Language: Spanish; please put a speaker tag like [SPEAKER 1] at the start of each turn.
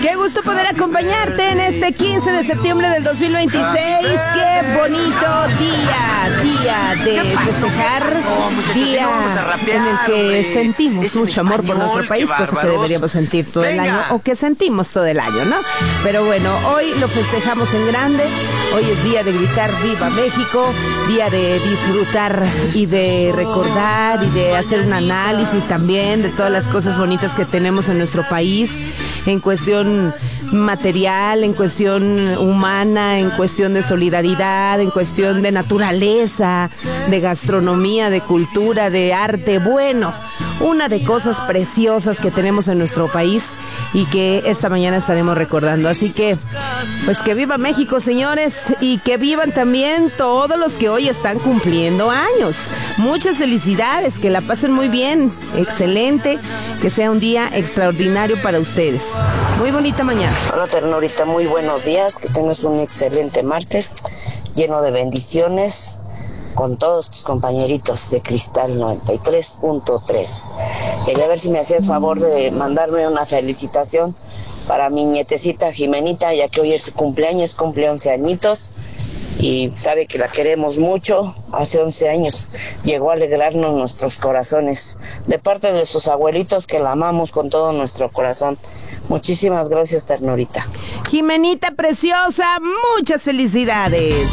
[SPEAKER 1] Qué gusto poder acompañarte en este 15 de septiembre del 2026. Qué bonito día de festejar, día en el que sentimos mucho amor por nuestro país, cosa que deberíamos sentir todo el año, o que sentimos todo el año, ¿no? Pero bueno, hoy lo festejamos en grande. Hoy es día de gritar ¡Viva México! Día de disfrutar y de recordar y de hacer un análisis también de todas las cosas bonitas que tenemos en nuestro país, en cuestión material, en cuestión humana, en cuestión de solidaridad, en cuestión de naturaleza, de gastronomía, de cultura, de arte. Bueno, una de cosas preciosas que tenemos en nuestro país y que esta mañana estaremos recordando. Así que, pues que viva México, señores, y que vivan también todos los que hoy están cumpliendo años. Muchas felicidades, que la pasen muy bien, excelente, que sea un día extraordinario para ustedes. Muy bonita mañana.
[SPEAKER 2] Hola, ternurita, muy buenos días, que tengas un excelente martes, lleno de bendiciones, con todos tus compañeritos de Cristal 93.3. Quería ver si me hacías favor de mandarme una felicitación para mi nietecita Jimenita, ya que hoy es su cumpleaños, cumple 11 añitos y sabe que la queremos mucho. Hace 11 años llegó a alegrarnos nuestros corazones, de parte de sus abuelitos, que la amamos con todo nuestro corazón. Muchísimas gracias, ternurita.
[SPEAKER 1] Jimenita preciosa, muchas felicidades.